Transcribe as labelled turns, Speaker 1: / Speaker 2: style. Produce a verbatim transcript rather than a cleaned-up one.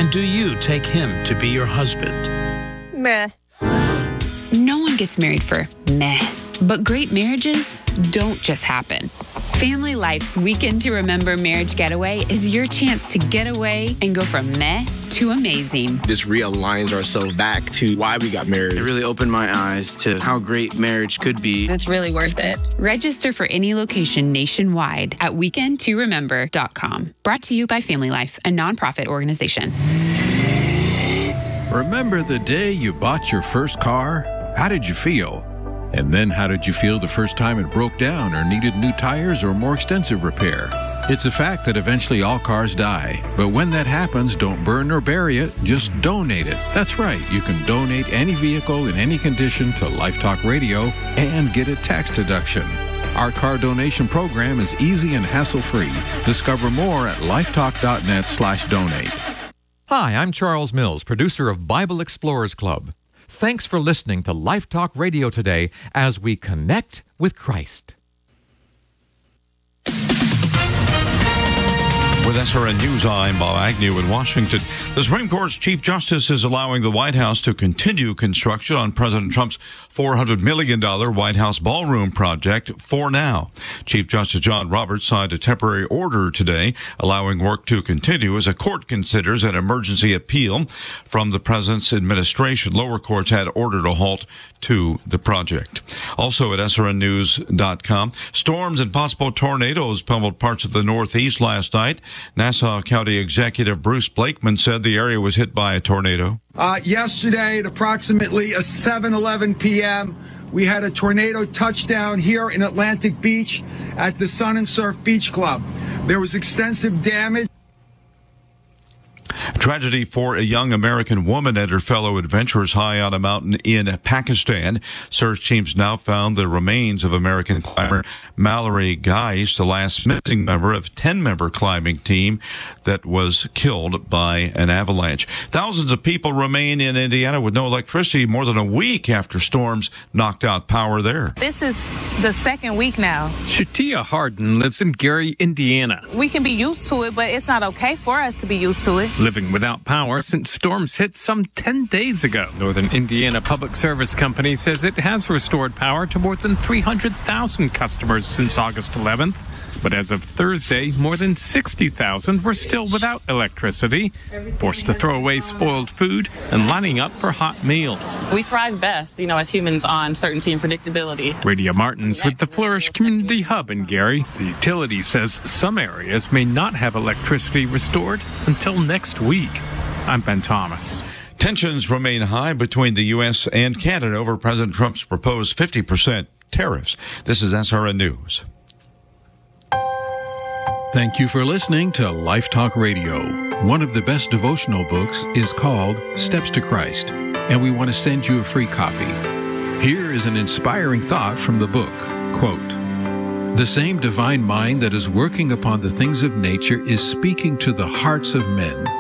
Speaker 1: And do you take him to be your husband?
Speaker 2: Meh.
Speaker 3: No one gets married for meh. But great marriages don't just happen. Family Life's Weekend to Remember Marriage Getaway is your chance to get away and go from meh to amazing.
Speaker 4: This realigns ourselves back to why we got married.
Speaker 5: It really opened my eyes to how great marriage could be.
Speaker 2: It's really worth it.
Speaker 3: Register for any location nationwide at weekend to remember dot com. Brought to you by Family Life, a nonprofit organization.
Speaker 6: Remember the day you bought your first car? How did you feel? And then how did you feel the first time it broke down or needed new tires or more extensive repair? It's a fact that eventually all cars die. But when that happens, don't burn or bury it, just donate it. That's right, you can donate any vehicle in any condition to Life Talk Radio and get a tax deduction. Our car donation program is easy and hassle-free. Discover more at lifetalk.net slash donate.
Speaker 7: Hi, I'm Charles Mills, producer of Bible Explorers Club. Thanks for listening to Life Talk Radio today as we connect with Christ.
Speaker 8: With S R N News, I'm Bob Agnew in Washington. The Supreme Court's Chief Justice is allowing the White House to continue construction on President Trump's four hundred million dollars White House ballroom project for now. Chief Justice John Roberts signed a temporary order today allowing work to continue as a court considers an emergency appeal from the president's administration. Lower courts had ordered a halt to the project. Also at S R N news dot com, storms and possible tornadoes pummeled parts of the Northeast last night. Nassau County Executive Bruce Blakeman said the area was hit by a tornado.
Speaker 9: Uh, yesterday at approximately seven eleven p.m., we had a tornado touchdown here in Atlantic Beach at the Sun and Surf Beach Club. There was extensive damage.
Speaker 8: Tragedy for a young American woman and her fellow adventurers high on a mountain in Pakistan. Search teams now found the remains of American climber Mallory Geist, the last missing member of a ten-member climbing team that was killed by an avalanche. Thousands of people remain in Indiana with no electricity more than a week after storms knocked out power there.
Speaker 10: This is the second week now.
Speaker 11: Shatia Harden lives in Gary, Indiana.
Speaker 10: We can be used to it, but it's not okay for us to be used to it.
Speaker 11: Living without power since storms hit some ten days ago. Northern Indiana Public Service Company says it has restored power to more than three hundred thousand customers since August eleventh. But as of Thursday, more than sixty thousand were still without electricity, forced to throw away spoiled food and lining up for hot meals.
Speaker 12: We thrive best, you know, as humans on certainty and predictability.
Speaker 11: Radia Martins with the Flourish Community Hub in Gary. The utility says some areas may not have electricity restored until next week. I'm Ben Thomas.
Speaker 8: Tensions remain high between the U S and Canada over President Trump's proposed fifty percent tariffs. This is S R N News.
Speaker 6: Thank you for listening to Life Talk Radio. One of the best devotional books is called Steps to Christ, and we want to send you a free copy. Here is an inspiring thought from the book. Quote, "The same divine mind that is working upon the things of nature is speaking to the hearts of men.